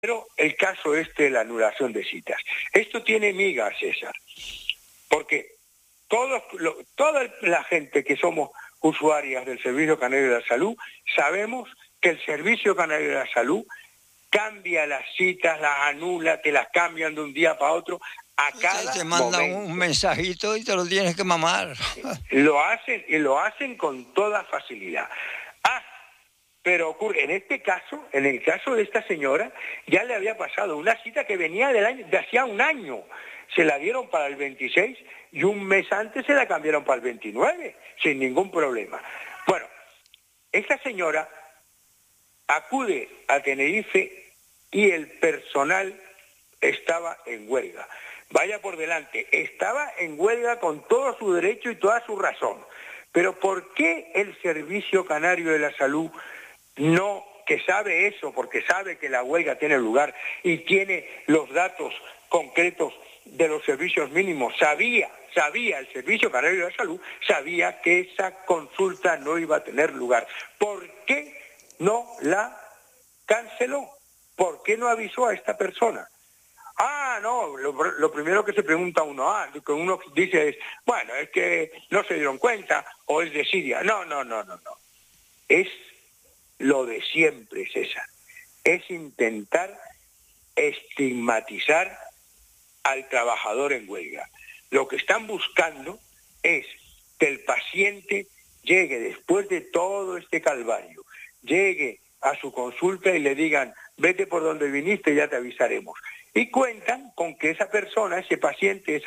Pero el caso de la anulación de citas. Esto tiene miga, César, porque toda la gente que somos usuarias del Servicio Canario de la Salud sabemos que el Servicio Canario de la Salud cambia las citas, las anula, te las cambian de un día para otro a cada te mandan momento. un mensajito y te lo tienes que mamar. Lo hacen con toda facilidad. Pero ocurre, en el caso de esta señora, ya le había pasado una cita que venía de hacía un año. Se la dieron para el 26 y un mes antes se la cambiaron para el 29, sin ningún problema. Bueno, esta señora acude a Tenerife y el personal estaba en huelga. Vaya por delante, estaba en huelga con todo su derecho y toda su razón. Pero ¿por qué el Servicio Canario de la Salud no, que sabe eso, porque sabe que la huelga tiene lugar y tiene los datos concretos de los servicios mínimos, sabía el Servicio Canario de la Salud, sabía que esa consulta no iba a tener lugar? ¿Por qué no la canceló? ¿Por qué no avisó a esta persona? No, lo primero que se pregunta que uno dice es, bueno, es que no se dieron cuenta o es desidia. No. Es lo de siempre, César. Es intentar estigmatizar al trabajador en huelga. Lo que están buscando es que el paciente llegue después de todo este calvario, llegue a su consulta y le digan, vete por donde viniste y ya te avisaremos. Y cuentan con que esa persona, esa paciente,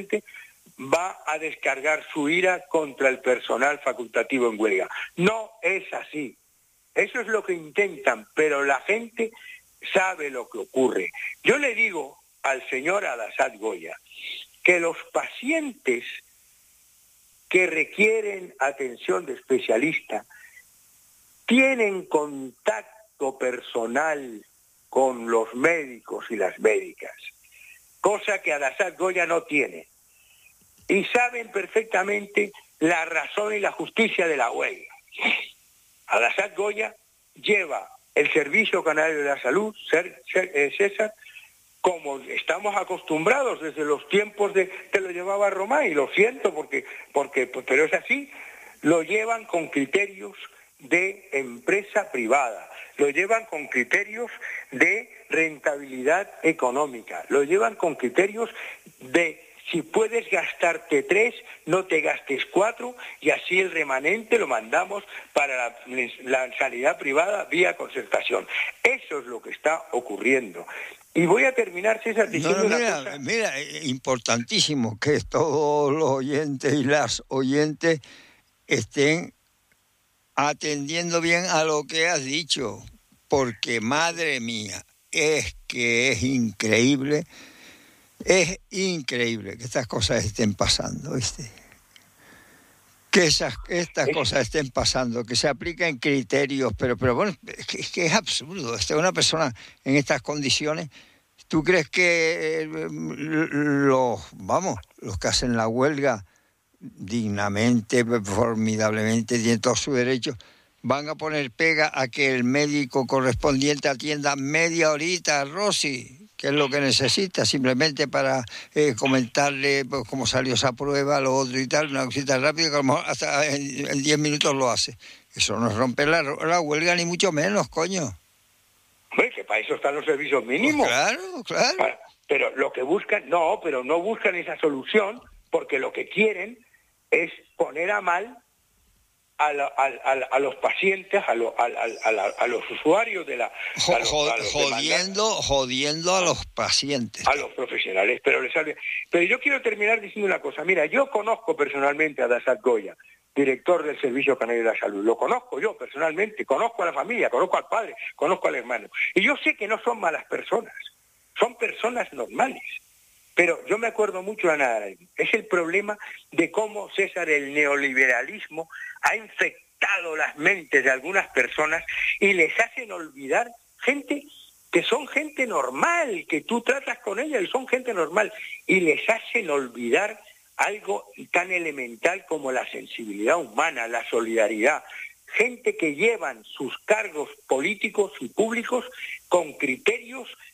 va a descargar su ira contra el personal facultativo en huelga. No es así. Eso es lo que intentan, pero la gente sabe lo que ocurre. Yo le digo al señor Al-Assad Goya que los pacientes que requieren atención de especialista tienen contacto personal con los médicos y las médicas, cosa que Al-Assad Goya no tiene. Y saben perfectamente la razón y la justicia de la huelga. Al-Assad Goya lleva el Servicio Canario de la Salud, César, como estamos acostumbrados desde los tiempos que lo llevaba Román, y lo siento pero es así, lo llevan con criterios de empresa privada, lo llevan con criterios de rentabilidad económica, lo llevan con criterios de si puedes gastarte 3, no te gastes 4, y así el remanente lo mandamos para la sanidad privada vía concertación. Eso es lo que está ocurriendo. Y voy a terminar, César, diciendo una cosa. Mira, importantísimo que todos los oyentes y las oyentes estén atendiendo bien a lo que has dicho, porque madre mía, es que es increíble que estas cosas estén pasando, ¿viste? Que estas cosas estén pasando, que se apliquen criterios, pero bueno, es que es absurdo. Una persona en estas condiciones, ¿tú crees que los que hacen la huelga dignamente, formidablemente, tienen todos sus derechos, van a poner pega a que el médico correspondiente atienda media horita a Rosy, que es lo que necesita, simplemente para comentarle cómo salió esa prueba, lo otro y tal, una cosita rápida que a lo mejor hasta en 10 minutos lo hace? Eso no es romper la huelga, ni mucho menos, coño. Que para eso están los servicios mínimos. Pues claro. Pero lo que buscan, no buscan esa solución, porque lo que quieren es poner a mal a los pacientes, a los usuarios de la... Jodiendo a los pacientes. A los profesionales, pero yo quiero terminar diciendo una cosa. Mira, yo conozco personalmente a Al-Assad Goya, director del Servicio Canario de la Salud. Lo conozco yo personalmente, conozco a la familia, conozco al padre, conozco al hermano. Y yo sé que no son malas personas, son personas normales. Pero yo me acuerdo mucho de nada. Es el problema de cómo, César, el neoliberalismo ha infectado las mentes de algunas personas y les hacen olvidar gente que son gente normal, que tú tratas con ella y son gente normal, y les hacen olvidar algo tan elemental como la sensibilidad humana, la solidaridad. gente que llevan sus cargos políticos y públicos con criterios